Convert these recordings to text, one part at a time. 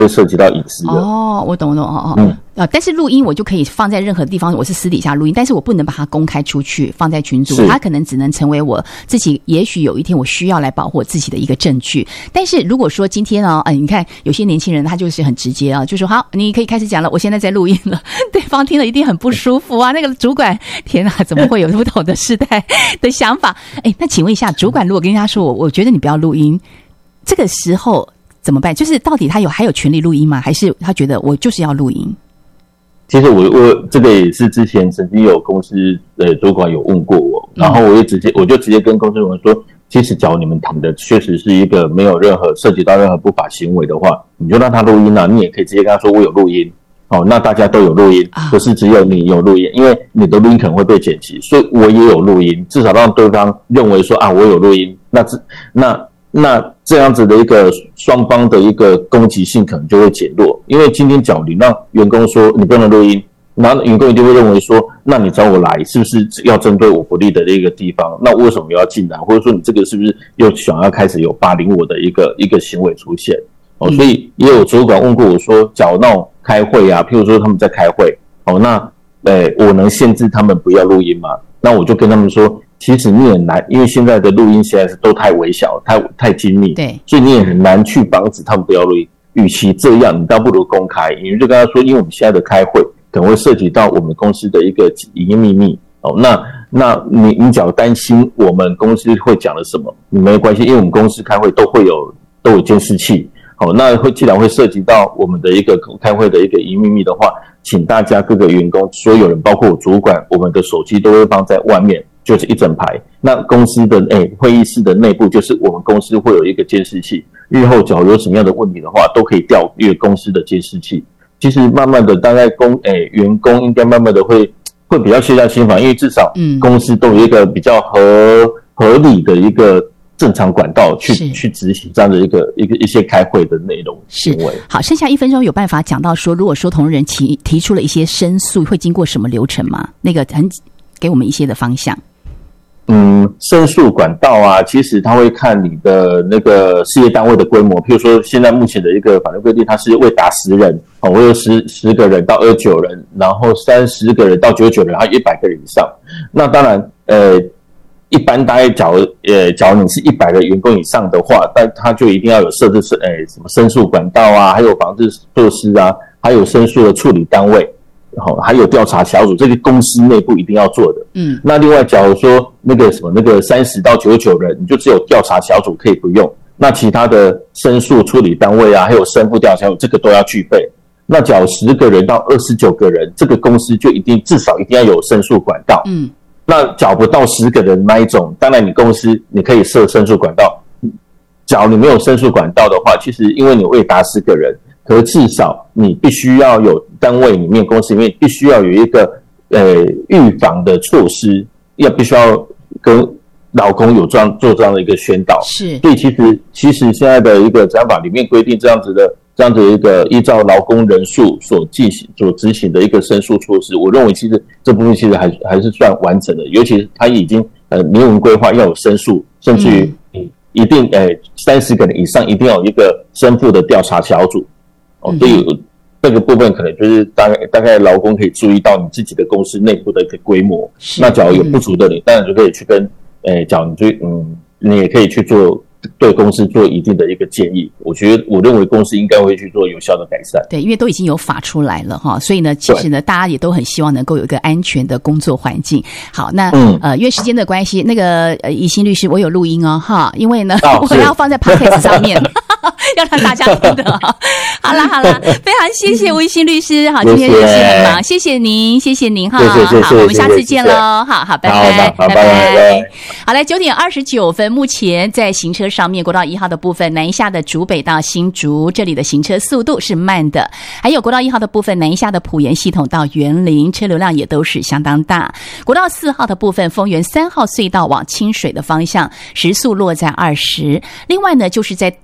会涉及到隐私的。 哦，我懂但是录音我就可以放在任何地方，我是私底下录音，但是我不能把它公开出去放在群组，它可能只能成为我自己也许有一天我需要来保护我自己的一个证据。但是如果说今天你看有些年轻人他就是很直接就说好，你可以开始讲了，我现在在录音了，对方听了一定很不舒服啊，那个主管天啊，怎么会有不同的世代的想法？那请问一下，主管如果跟他说我觉得你不要录音，这个时候怎么办？就是到底他还有权利录音吗？还是他觉得我就是要录音？ 其实我这个也是之前曾经有公司的主管有问过我，然后我就直接跟公司主管说，其实假如你们谈的确实是一个没有任何涉及到任何不法行为的话，你就让他录音啊，你也可以直接跟他说我有录音，那大家都有录音，不是只有你有录音，因为你的录音可能会被剪辑，所以我也有录音，至少让对方认为说我有录音，那这样子的一个双方的一个攻击性可能就会减弱，因为今天假如你让员工说你不能录音，然后员工一定会认为说，那你找我来是不是要针对我不利的一个地方？那为什么要进来？或者说你这个是不是又想要开始有霸凌我的一个行为出现？所以也有主管问过我说，假如那种开会啊，譬如说他们在开会，那我能限制他们不要录音吗？那我就跟他们说，其实你很难，因为现在的录音实在是都太微小、太精密， 对， 所以你也很难去防止他们不要录音。与其这样，你倒不如公开，你就跟他说，因为我们现在的开会可能会涉及到我们公司的一个营业秘密，那你只要担心我们公司会讲了什么，你没关系，因为我们公司开会都有监视器。那既然会涉及到我们的一个开会的一个营业秘密的话，请大家各个员工所有人，包括我主管，我们的手机都会放在外面，就是一整排。那公司的会议室的内部，就是我们公司会有一个监视器，日后假如有什么样的问题的话，都可以调阅公司的监视器。其实慢慢的，大概员工应该慢慢的会比较卸下心防，因为至少公司都有一个比较合理的一个正常管道去执行这样的一些开会的内容行为。 好，剩下1分钟有办法讲到说，如果说同仁提出了一些申诉，会经过什么流程吗？那个给我们一些的方向。 申诉管道啊，其实他会看你的那个事业单位的规模，譬如说现在目前的一个法律规定，它是未达10人，会有10个人到29人，然后30个人到99人，还有100个人以上。那当然，一般大概假如你是100个员工以上的话，但他就一定要有设置什么申诉管道啊，还有防治措施啊，还有申诉的处理单位，还有调查小组，这个公司内部一定要做的。那另外假如说那个30到99人，你就只有调查小组可以不用，那其他的申诉处理单位啊，还有申诉调查小组，这个都要具备。那假如10个人到29个人，这个公司就至少一定要有申诉管道。那假如不到10个人那一种，当然你公司你可以设申诉管道。假如你没有申诉管道的话，其实因为你未达10个人，可是至少你必须要有单位里面公司里面必须要有一个预防的措施，必须要跟劳工有做这样的一个宣导。 是， 所以其实现在的一个治安法里面规定这样子的一个依照劳工人数所执行的一个申诉措施，我认为其实这部分其实还是算完整的，尤其是它已经明文规划要有申诉，甚至于一定30个人以上一定要有一个申诉的调查小组。所以这个部分可能就是大概劳工可以注意到你自己的公司内部的一个规模。那假如有不足的你，当然就可以去跟假如你也可以去对公司做一定的一个建议，我认为公司应该会去做有效的改善。 对，因为都已经有法出来了哈，所以呢，其实呢，大家也都很希望能够有一个安全的工作环境。好，那因为时间的关系，那个宜兴律师，我有录音哈，因为呢，我要放在 Podcast 上面，要让大家听的。好啦，非常谢谢吴宜兴律师，好，今天律师很忙，谢谢您哈，好，我们下次见喽，好，拜拜。好，来9点29分，目前在行车上面，国道1号的部分南下的竹北到新竹，这里的行车速度是慢的，还有国道1号的部分南下的埔盐系统到园林，车流量也都是相当大。国道4号的部分，丰原3号隧道往清水的方向，时速落在20。另外呢，就是在大雅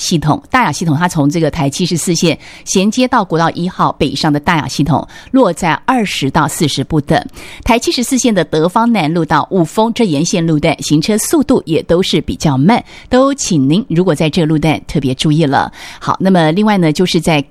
系统，大雅系统它从这个台74线衔接到国道1号北上的大雅系统，落在20到40不等。台74线的德芳南路到雾峰这沿线路段，行车速度也都是比较慢，都请您如果在这个路段特别注意了。好，那么另外呢，就是在